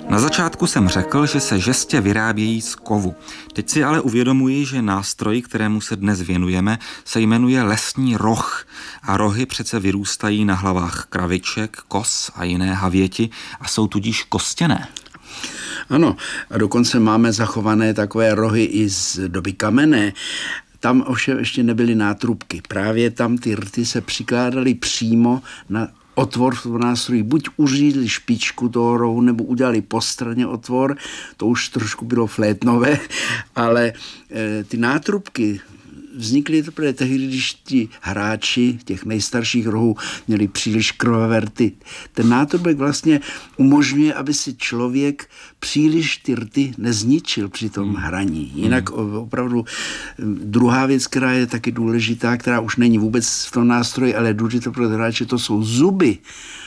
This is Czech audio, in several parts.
Na začátku jsem řekl, že se žestě vyrábějí z kovu. Teď si ale uvědomuji, že nástroj, kterému se dnes věnujeme, se jmenuje lesní roh. A rohy přece vyrůstají na hlavách kraviček, koz a jiné havěti a jsou tudíž kostěné. Ano, a dokonce máme zachované takové rohy i z doby kamenné. Tam ovšem ještě nebyly nátrubky. Právě tam ty rty se přikládaly přímo na otvor v nástroji. Buď uřídli špičku toho rohu, nebo udělali po straně otvor. To už trošku bylo flétnové, ale ty nátrubky vznikly teprve tehdy, když ti hráči těch nejstarších rohů měli příliš krvavé rty. Ten nátrubek vlastně umožňuje, aby si člověk příliš ty rty nezničil při tom hraní. Jinak opravdu druhá věc, která je taky důležitá, která už není vůbec v tom nástroji, ale je důležitá pro hráče, to jsou zuby.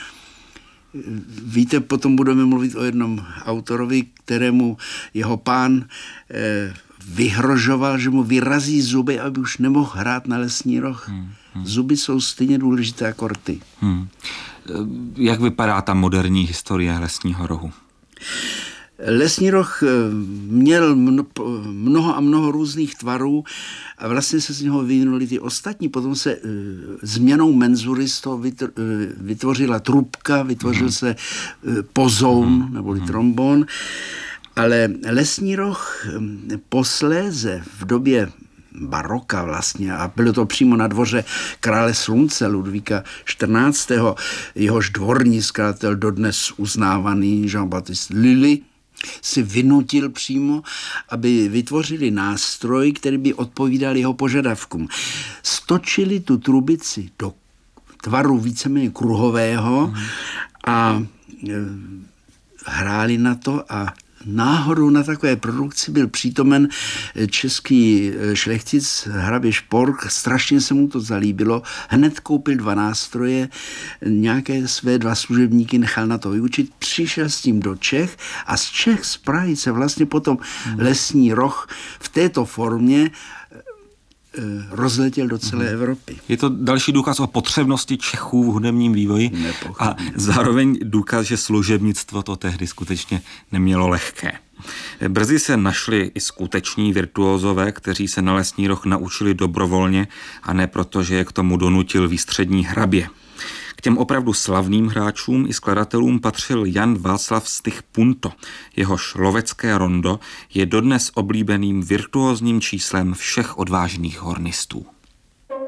Víte, potom budeme mluvit o jednom autorovi, kterému jeho pán vyhrožoval, že mu vyrazí zuby, aby už nemohl hrát na lesní roh. Zuby jsou stejně důležité jako rty. Jak vypadá ta moderní historie lesního rohu? Lesní roh měl mnoho a mnoho různých tvarů a vlastně se z něho vyvinuli ty ostatní. Potom se změnou menzury z toho vytvořila trubka, vytvořil se pozoun neboli trombon. Ale lesní roh posléze v době baroka vlastně, a bylo to přímo na dvoře krále slunce Ludvíka XIV., jehož dvorní skladatel dodnes uznávaný Jean-Baptiste Lully si vynutil přímo, aby vytvořili nástroj, který by odpovídal jeho požadavkům. Stočili tu trubici do tvaru víceméně kruhového a hráli na to a náhodou na takové produkci byl přítomen český šlechtic hrabě Špork, strašně se mu to zalíbilo, hned koupil 2 nástroje, nějaké své 2 služebníky nechal na to vyučit, přišel s tím do Čech a z Čech, z Prahy se vlastně potom lesní roh v této formě rozletěl do celé Evropy. Je to další důkaz o potřebnosti Čechů v hudebním vývoji a zároveň důkaz, že služebnictvo to tehdy skutečně nemělo lehké. Brzy se našli i skuteční virtuózové, kteří se na lesní roh naučili dobrovolně a ne proto, že je k tomu donutil výstřední hrabě. K těm opravdu slavným hráčům i skladatelům patřil Jan Václav Stych Punto. Jehož lovecké rondo je dodnes oblíbeným virtuózním číslem všech odvážných hornistů.